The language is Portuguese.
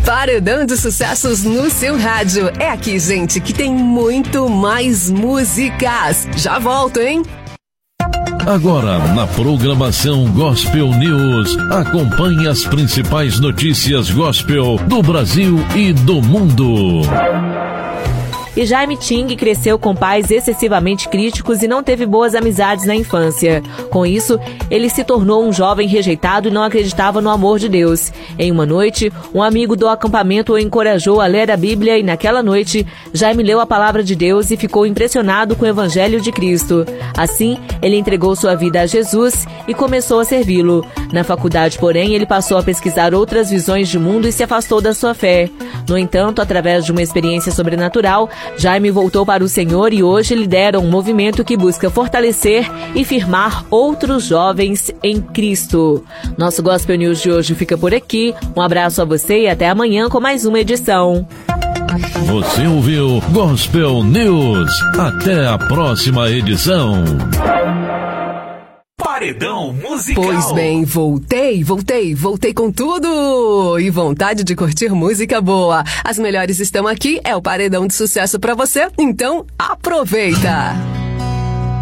Paredão de sucessos no seu rádio. É aqui, gente, que tem muito mais músicas. Já volto, hein? Agora, na programação Gospel News, acompanhe as principais notícias gospel do Brasil e do mundo. E Jaime Ting cresceu com pais excessivamente críticos e não teve boas amizades na infância. Com isso, ele se tornou um jovem rejeitado e não acreditava no amor de Deus. Em uma noite, um amigo do acampamento o encorajou a ler a Bíblia e naquela noite, Jaime leu a palavra de Deus e ficou impressionado com o Evangelho de Cristo. Assim, ele entregou sua vida a Jesus e começou a servi-lo. Na faculdade, porém, ele passou a pesquisar outras visões de mundo e se afastou da sua fé. No entanto, através de uma experiência sobrenatural, Jaime voltou para o Senhor e hoje lidera um movimento que busca fortalecer e firmar outros jovens em Cristo. Nosso Gospel News de hoje fica por aqui. Um abraço a você e até amanhã com mais uma edição. Você ouviu Gospel News. Até a próxima edição. Paredão Musical. Pois bem, voltei com tudo e vontade de curtir música boa. As melhores estão aqui, é o Paredão de Sucesso pra você, então aproveita!